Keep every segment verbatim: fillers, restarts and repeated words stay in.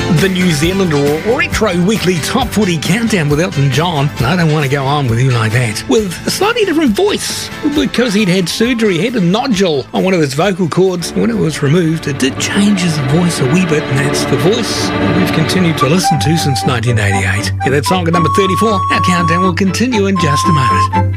The New Zealand Retro Weekly Top forty Countdown with Elton John. And I don't want to go on with you like that. With a slightly different voice. Because he'd had surgery, he had a nodule on one of his vocal cords. When it was removed, it did change his voice a wee bit. And that's the voice we've continued to listen to since nineteen eighty-eight. Yeah, that song at number thirty-four. Our countdown will continue in just a moment.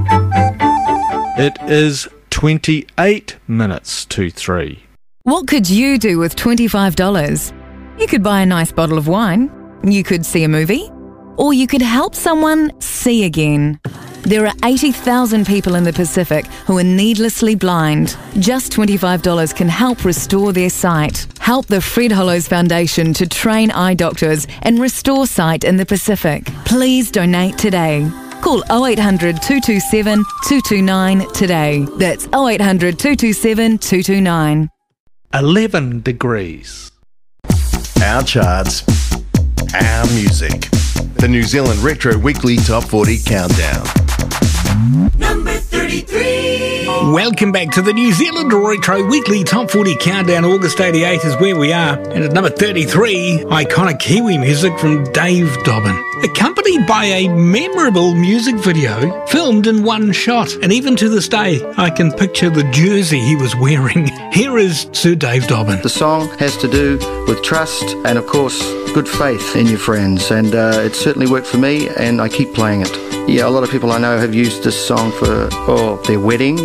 It is twenty-eight minutes to three. What could you do with twenty-five dollars? You could buy a nice bottle of wine, you could see a movie, or you could help someone see again. There are eighty thousand people in the Pacific who are needlessly blind. Just twenty-five dollars can help restore their sight. Help the Fred Hollows Foundation to train eye doctors and restore sight in the Pacific. Please donate today. Call oh eight hundred, two two seven, two two nine today. That's oh eight hundred, two two seven, two two nine. eleven degrees. Our charts, our music. The New Zealand Retro Weekly Top forty Countdown. Number thirty-three. Welcome back to the New Zealand Retro Weekly Top forty Countdown. August eighty-eight is where we are. And at number thirty-three, iconic Kiwi music from Dave Dobbin. Accompanied by a memorable music video filmed in one shot. And even to this day, I can picture the jersey he was wearing. Here is Sir Dave Dobbin. The song has to do with trust and, of course, good faith in your friends. And uh, it certainly worked for me, and I keep playing it. Yeah, a lot of people I know have used this song for oh, their wedding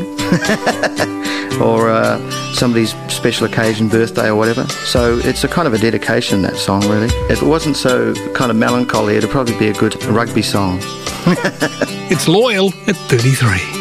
or uh, somebody's special occasion, birthday or whatever. So it's a kind of a dedication, that song, really. If it wasn't so kind of melancholy, it'd probably be a good rugby song. It's Loyal at thirty-three.